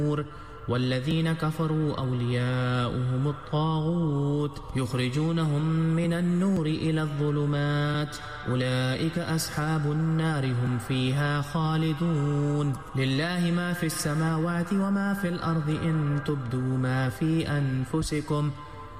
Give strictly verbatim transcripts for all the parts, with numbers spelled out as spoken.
والذين كفروا أولياؤهم الطاغوت يخرجونهم من النور إلى الظلمات أولئك أصحاب النار هم فيها خالدون لله ما في السماوات وما في الأرض إن تبدوا ما في أنفسكم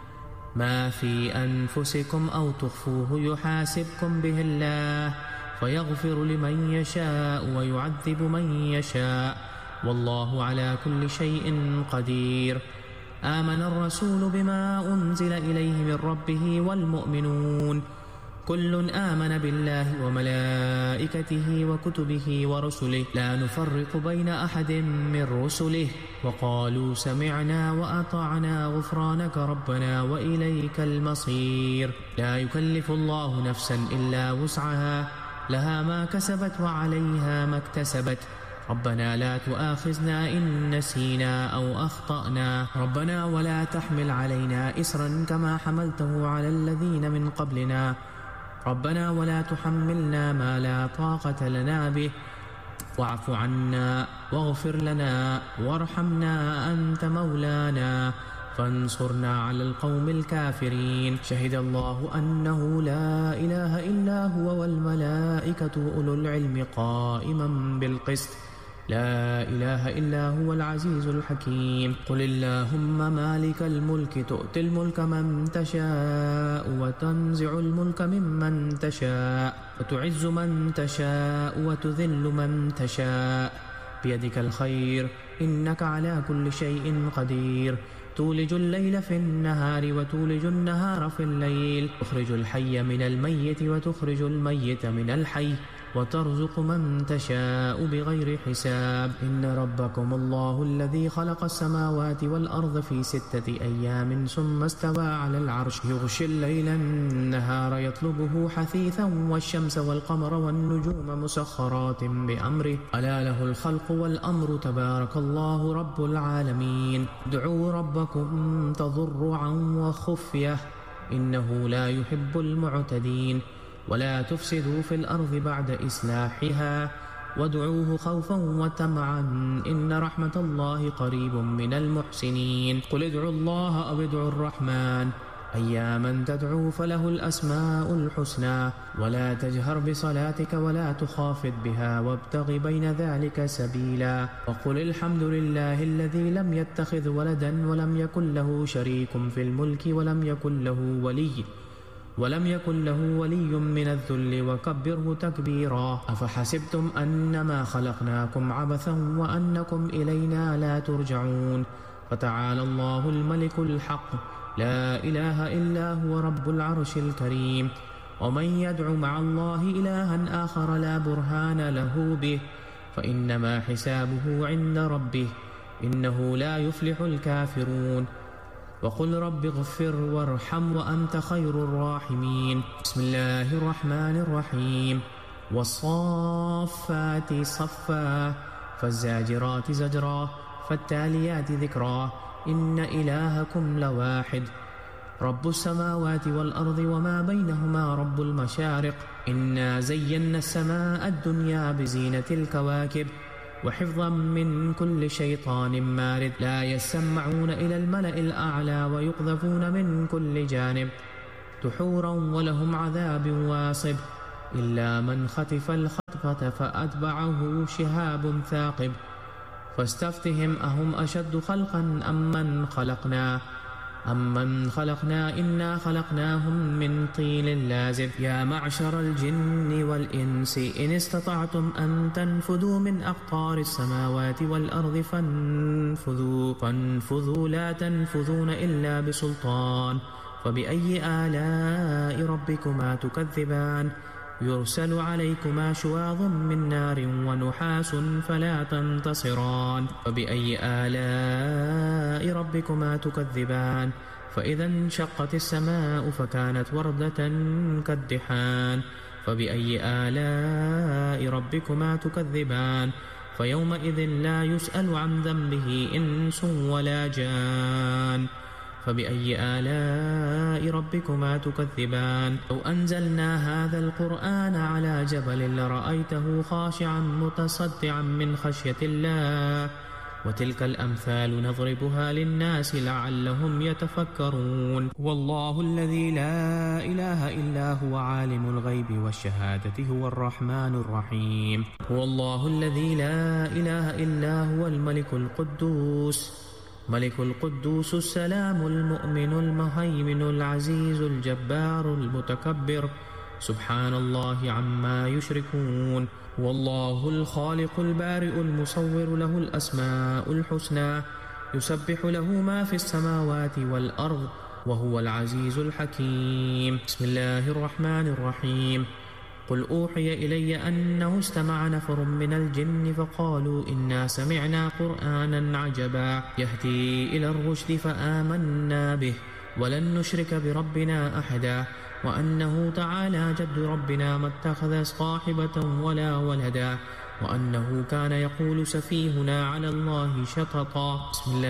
ما في أنفسكم أو تخفوه يحاسبكم به الله فيغفر لمن يشاء ويعذب من يشاء والله على كل شيء قدير آمن الرسول بما أنزل إليه من ربه والمؤمنون كل آمن بالله وملائكته وكتبه ورسله لا نفرق بين أحد من رسله وقالوا سمعنا وأطعنا غفرانك ربنا وإليك المصير لا يكلف الله نفسا إلا وسعها لها ما كسبت وعليها ما اكتسبت ربنا لا تؤاخذنا إن نسينا أو أخطأنا ربنا ولا تحمل علينا إسرا كما حملته على الذين من قبلنا ربنا ولا تحملنا ما لا طاقة لنا به واعف عنا واغفر لنا وارحمنا أنت مولانا فانصرنا على القوم الكافرين شهد الله أنه لا إله إلا هو والملائكة أولو العلم قائما بالقسط لا إله إلا هو العزيز الحكيم قل اللهم مالك الملك تؤتي الملك من تشاء وتنزع الملك ممن تشاء وتعز من تشاء وتذل من تشاء بيدك الخير إنك على كل شيء قدير تولج الليل في النهار وتولج النهار في الليل تخرج الحي من الميت وتخرج الميت من الحي وترزق من تشاء بغير حساب إن ربكم الله الذي خلق السماوات والأرض في ستة أيام ثم استوى على العرش يغشي الليل النهار يطلبه حثيثا والشمس والقمر والنجوم مسخرات بأمره ألا له الخلق والأمر تبارك الله رب العالمين ادعوا ربكم تضرعا وخفية إنه لا يحب المعتدين ولا تفسدوا في الأرض بعد إصلاحها وادعوه خوفا وطمعا إن رحمة الله قريب من المحسنين قل ادعوا الله أو ادعوا الرحمن أياما تدعو فله الأسماء الحسنى ولا تجهر بصلاتك ولا تخافت بها وابتغ بين ذلك سبيلا وقل الحمد لله الذي لم يتخذ ولدا ولم يكن له شريك في الملك ولم يكن له ولي ولم يكن له ولي من الذل وكبره تكبيرا أفحسبتم أنما خلقناكم عبثا وأنكم إلينا لا ترجعون فتعالى الله الملك الحق لا إله إلا هو رب العرش الكريم ومن يدع مع الله إلها آخر لا برهان له به فإنما حسابه عند ربه إنه لا يفلح الكافرون وقل رب اغفر وارحم وأنت خير الراحمين بسم الله الرحمن الرحيم والصافات صفا فالزاجرات زجرا فالتاليات ذكرا إن إلهكم لواحد رب السماوات والأرض وما بينهما رب المشارق إنا زينا السماء الدنيا بزينة الكواكب وحفظا من كل شيطان مارد لا يسمعون إلى الملأ الأعلى ويقذفون من كل جانب دحورا ولهم عذاب واصب إلا من خطف الخطفة فأتبعه شهاب ثاقب فاستفتهم أهم أشد خلقا أم من خلقنا أمن خلقنا إنا خلقناهم من طين لازب يا معشر الجن والإنس إن استطعتم أن تنفذوا من أقطار السماوات والأرض فانفذوا فانفذوا لا تنفذون إلا بسلطان فبأي آلاء ربكما تكذبان يرسل عليكما شواظ من نار ونحاس فلا تنتصران فبأي آلاء ربكما تكذبان فإذا انشقت السماء فكانت وردة كالدحان فبأي آلاء ربكما تكذبان فيومئذ لا يسأل عن ذنبه إنس ولا جان فبأي آلاء ربكما تكذبان لو أنزلنا هذا القرآن على جبل لرأيته خاشعا متصدعا من خشية الله وتلك الأمثال نضربها للناس لعلهم يتفكرون. والله الذي لا إله إلا هو عالم الغيب والشهادة هو الرحمن الرحيم. هو الله الذي لا إله إلا هو الملك القدوس ملك القدوس السلام المؤمن المهيمن العزيز الجبار المتكبر سبحان الله عما يشركون. والله الخالق البارئ المصور له الأسماء الحسنى يسبح له ما في السماوات والأرض وهو العزيز الحكيم. بسم الله الرحمن الرحيم. قل أوحي إلي أنه استمع نفر من الجن فقالوا إنا سمعنا قرآنا عجبا يهدي إلى الرشد فآمنا به ولن نشرك بربنا أحدا وأنه تعالى جد ربنا ما اتخذ صاحبة ولا ولدا وأنه كان يقول سفيهنا على الله شططا. بسم الله